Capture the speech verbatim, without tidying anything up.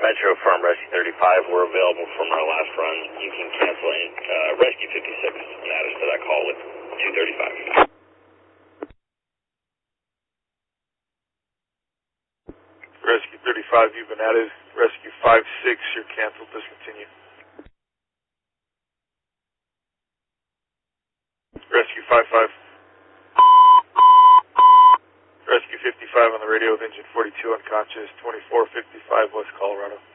Metro from Rescue thirty-five, we're available from our last run. You can cancel in uh, Rescue fifty-six and add us to that call with two thirty-five. Rescue thirty-five, you've been added. Rescue five six, you're canceled, discontinue. Rescue five five. Rescue fifty-five on the radio with engine forty-two unconscious, twenty-four fifty-five West Colorado.